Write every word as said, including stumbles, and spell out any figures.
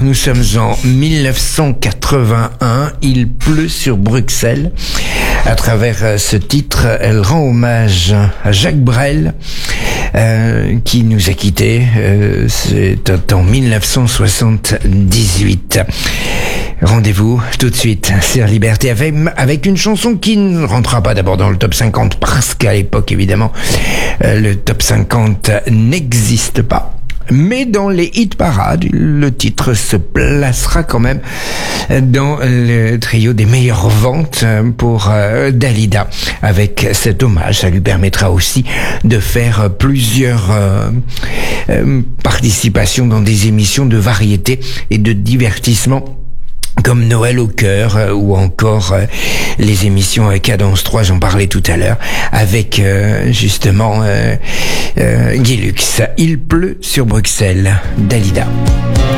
Nous sommes en mille neuf cent quatre-vingt-un. Il pleut sur Bruxelles. À travers ce titre, elle rend hommage à Jacques Brel, euh, qui nous a quittés. Euh, c'est en mille neuf cent soixante-dix-huit. Rendez-vous tout de suite sur Liberté F M avec une chanson qui ne rentrera pas d'abord dans le top cinquante parce qu'à l'époque, évidemment, euh, le top cinquante n'existe pas. Mais dans les hit parades, le titre se placera quand même dans le trio des meilleures ventes pour euh, Dalida. Avec cet hommage, ça lui permettra aussi de faire plusieurs euh, euh, participations dans des émissions de variété et de divertissement, comme Noël au cœur euh, ou encore euh, les émissions euh, Cadence trois, j'en parlais tout à l'heure, avec euh, justement euh, euh, Guy Lux. Il pleut sur Bruxelles, Dalida.